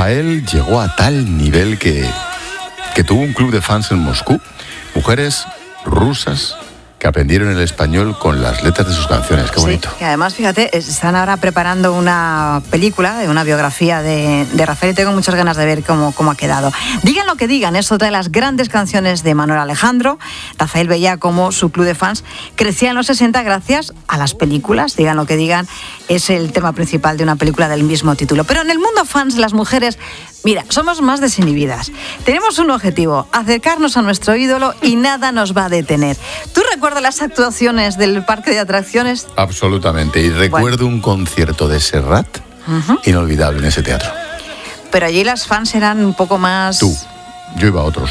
Rafael llegó a tal nivel que tuvo un club de fans en Moscú, mujeres rusas que aprendieron el español con las letras de sus canciones. Qué bonito. Sí, y además, fíjate, están ahora preparando una película, una biografía de Rafael, y tengo muchas ganas de ver cómo ha quedado. Digan lo que digan, es otra de las grandes canciones de Manuel Alejandro. Rafael veía cómo su club de fans crecía en los 60 gracias a las películas. Digan lo que digan, es el tema principal de una película del mismo título. Pero en el mundo fans, las mujeres, mira, somos más desinhibidas. Tenemos un objetivo, acercarnos a nuestro ídolo y nada nos va a detener. ¿Tú recuerdas las actuaciones del parque de atracciones? Absolutamente. Y recuerdo un concierto de Serrat inolvidable en ese teatro. Pero allí las fans eran un poco más... Yo iba a otros.